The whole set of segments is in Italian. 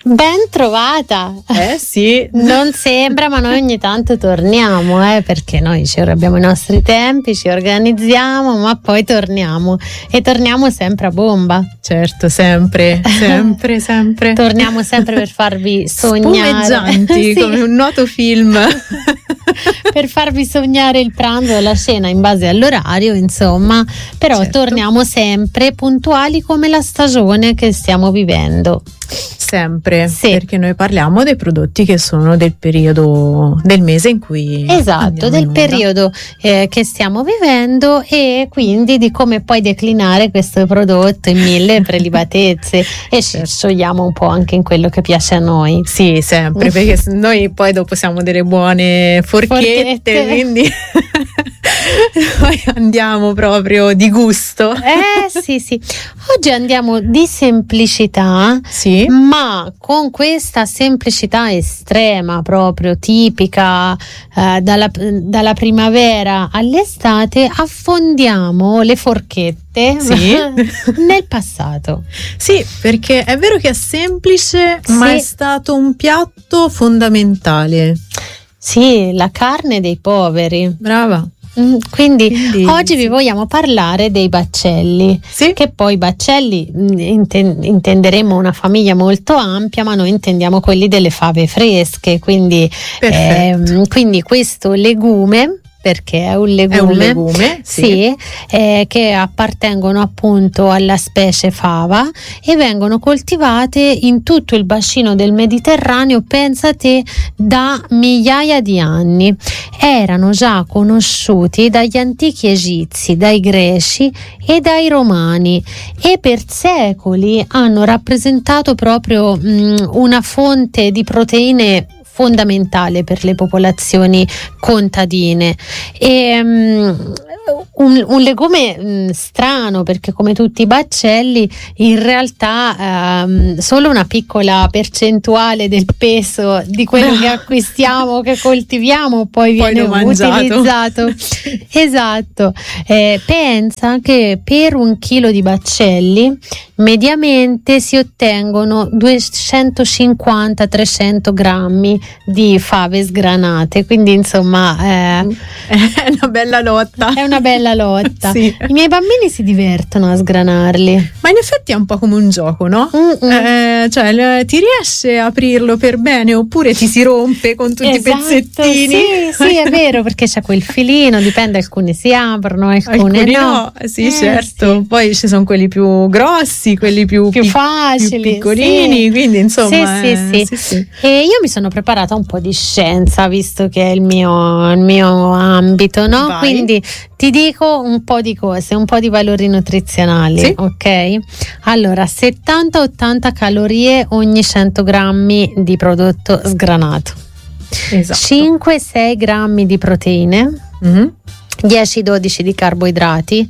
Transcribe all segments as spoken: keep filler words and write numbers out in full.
Ben trovata! Eh sì. Non sembra, ma noi ogni tanto torniamo, eh, perché noi ci abbiamo i nostri tempi, ci organizziamo, ma poi torniamo e torniamo sempre a bomba. Certo, sempre, sempre, sempre. Torniamo sempre per farvi sognare. Spumeggianti, sì, come un noto film. Per farvi sognare il pranzo o la cena in base all'orario, insomma, però certo, torniamo sempre puntuali come la stagione che stiamo vivendo. Sempre, sì, perché noi parliamo dei prodotti che sono del periodo del mese in cui esatto, del periodo eh, che stiamo vivendo, e quindi di come poi declinare questo prodotto in mille prelibatezze e ci sciogliamo un po' anche in quello che piace a noi. Sì, sempre, perché noi poi dopo siamo delle buone forchette, forchette. Quindi poi andiamo proprio di gusto. Eh sì sì, oggi andiamo di semplicità, sì, ma con questa semplicità estrema, proprio tipica eh, dalla, dalla primavera all'estate, affondiamo le forchette, sì, nel passato. Sì, perché è vero che è semplice, sì, ma è stato un piatto fondamentale. Sì, la carne dei poveri. Brava. Quindi, Quindi oggi sì, vi vogliamo parlare dei baccelli, sì, che poi baccelli inten- intenderemo una famiglia molto ampia, ma noi intendiamo quelli delle fave fresche, quindi, ehm, quindi questo legume, perché è un legume, è un legume sì, sì, eh, che appartengono appunto alla specie fava e vengono coltivate in tutto il bacino del Mediterraneo, pensate, da migliaia di anni. Erano già conosciuti dagli antichi egizi, dai greci e dai romani, e per secoli hanno rappresentato proprio mh, una fonte di proteine fondamentale per le popolazioni contadine. E, um, un, un legume um, strano, perché come tutti i baccelli in realtà um, solo una piccola percentuale del peso di quello no. che acquistiamo, che coltiviamo, poi, poi viene utilizzato. Esatto. Eh, pensa che per un chilo di baccelli mediamente si ottengono duecentocinquanta trecento grammi di fave sgranate, quindi insomma eh, è una bella lotta. È una bella lotta. Sì. I miei bambini si divertono a sgranarli. Ma in effetti è un po' come un gioco, no? Eh, cioè le, ti riesce a aprirlo per bene oppure ti si rompe con tutti esatto, i pezzettini? Sì, sì, è vero, perché c'è quel filino, dipende, alcuni si aprono, alcune alcuni no. no. Sì, eh, certo. Sì. Poi ci sono quelli più grossi, quelli più, più pic- facili, più piccolini, sì, quindi insomma. Sì, eh, sì, sì. sì, sì. E io mi sono preparata un po' di scienza, visto che è il mio, il mio ambito, no? Vai. Quindi ti dico un po' di cose, un po' di valori nutrizionali, sì, ok? Allora, settanta ottanta calorie ogni cento grammi di prodotto sgranato, esatto, cinque sei grammi di proteine, mm-hmm, dieci dodici di carboidrati,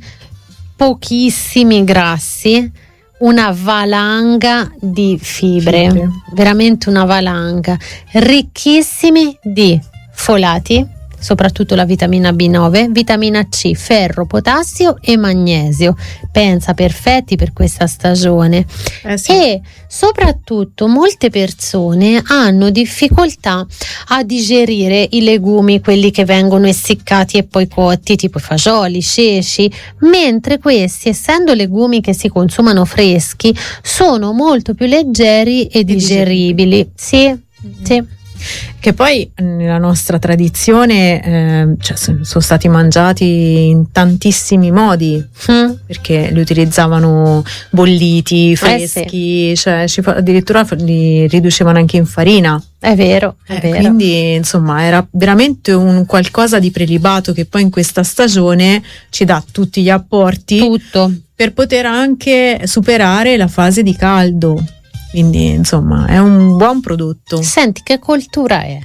pochissimi grassi, una valanga di fibre, fibre, veramente una valanga, ricchissimi di folati, soprattutto la vitamina B nove, vitamina C, ferro, potassio e magnesio, pensa, perfetti per questa stagione. Eh sì. E soprattutto molte persone hanno difficoltà a digerire i legumi, quelli che vengono essiccati e poi cotti, tipo fagioli, ceci, mentre questi, essendo legumi che si consumano freschi, sono molto più leggeri e digeribili. Sì, sì. Che poi nella nostra tradizione eh, cioè, sono stati mangiati in tantissimi modi, mm. perché li utilizzavano bolliti, freschi, eh sì, cioè ci, addirittura li riducevano anche in farina. È vero, è eh, vero. Quindi insomma era veramente un qualcosa di prelibato che poi in questa stagione ci dà tutti gli apporti, tutto, per poter anche superare la fase di caldo. Quindi insomma è un buon prodotto. Senti, che coltura è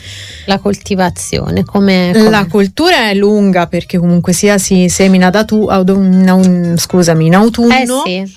la coltivazione? Come la coltura è lunga, perché comunque sia si semina da tu, in, scusami, in autunno, eh sì,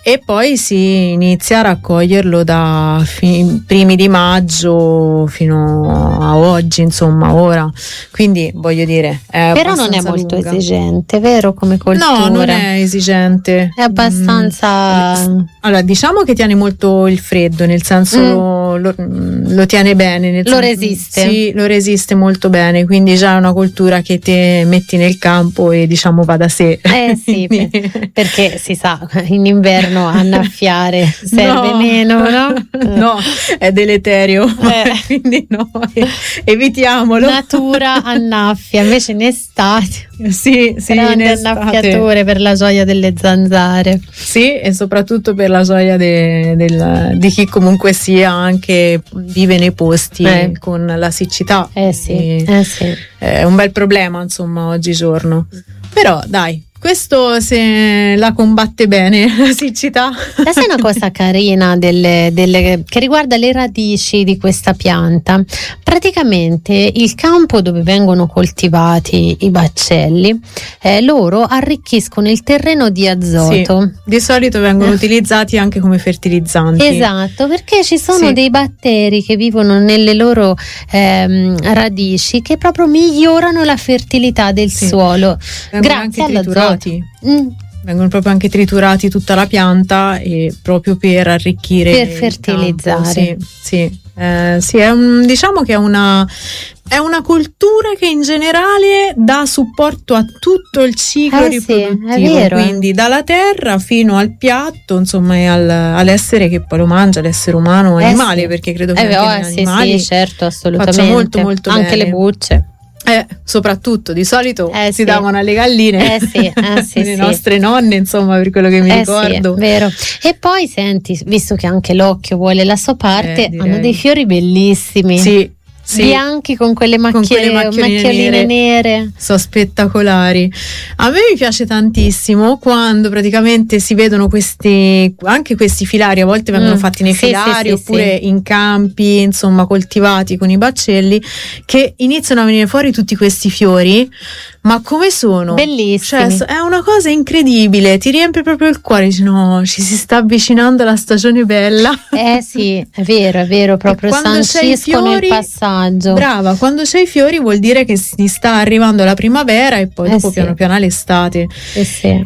e poi si inizia a raccoglierlo da fi- primi di maggio fino a oggi, insomma, ora. Quindi voglio dire, è però non è molto lunga. esigente, vero, come coltura? No, non è esigente. È abbastanza. Mm. Allora, diciamo che tiene molto il freddo, nel senso mm. lo, lo tiene bene. Nel lo senso, resiste. Sì, lo resiste molto bene, quindi già è una coltura che te metti nel campo e diciamo va da sé. Eh sì, per, perché si sa, in inverno annaffiare serve no. meno, no? No, è deleterio, eh. quindi no, evitiamolo. Natura annaffia, invece in estate sì, sì, grande annaffiatore per la gioia delle zanzare. Sì, e soprattutto per la gioia de, del, di chi comunque sia anche vive nei posti eh. con la siccità. Eh sì, eh sì. È un bel problema, insomma, oggigiorno. Però dai, questo se la combatte bene la siccità. Questa è una cosa carina delle, delle, che riguarda le radici di questa pianta. Praticamente il campo dove vengono coltivati i baccelli, eh, loro arricchiscono il terreno di azoto. Sì, di solito vengono eh. utilizzati anche come fertilizzanti. Esatto, perché ci sono sì. dei batteri che vivono nelle loro ehm, radici che proprio migliorano la fertilità del sì. suolo. Vengono grazie anche all'azoto. Mm. Vengono proprio anche triturati tutta la pianta e proprio per arricchire per fertilizzare. Sì, sì. Eh, sì, è un, diciamo che è una è una cultura che in generale dà supporto a tutto il ciclo eh riproduttivo, sì, è vero. Quindi dalla terra fino al piatto, insomma, e al, all'essere che poi lo mangia, l'essere umano, eh animale, sì. perché credo che eh, anche oh, gli sì, animali sì, certo, assolutamente. faccia molto molto anche bene. le bucce. Eh, soprattutto di solito eh, si sì. davano alle galline, eh, sì, eh, sì, le sì. nostre nonne, insomma, per quello che mi eh, ricordo. Sì, vero. E poi senti, visto che anche l'occhio vuole la sua parte, eh, hanno dei fiori bellissimi. Sì. Sì, bianchi con quelle, macchie, con quelle macchioline nere. nere sono spettacolari. A me mi piace tantissimo quando praticamente si vedono questi anche questi filari, a volte vengono mm. fatti nei sì, filari sì, oppure sì. in campi, insomma, coltivati con i baccelli, che iniziano a venire fuori tutti questi fiori. Ma come sono? Bellissimi. Cioè, è una cosa incredibile, ti riempie proprio il cuore, dici, no, ci si sta avvicinando alla stagione bella. Eh sì, è vero, è vero, proprio sanciscono il passaggio. Brava, quando c'è i fiori vuol dire che si sta arrivando la primavera e poi eh dopo sì. piano piano l'estate. Eh sì.